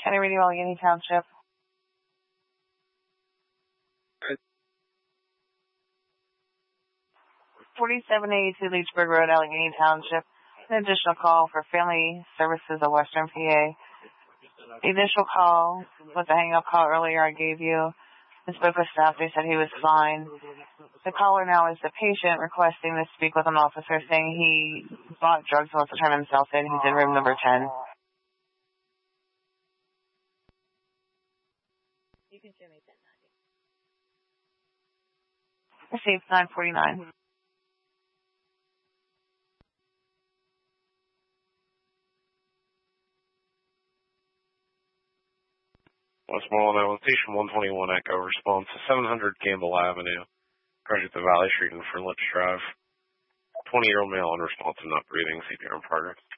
County Radio, Allegheny Township. 4782 Leechburg Road, Allegheny Township. An additional call for Family Services of Western PA. The initial call was a hang-up call earlier I gave you. I spoke with staff. They said he was fine. The caller now is the patient requesting to speak with an officer, saying he bought drugs and wants to turn himself in. He's in room number 10. You can show me that. Received 949. Westmoreland Island, Station 121 Echo, response to 700 Campbell Avenue, project the Valley Street and Furlitch Drive. 20-year-old male unresponsive, not breathing, CPR in progress.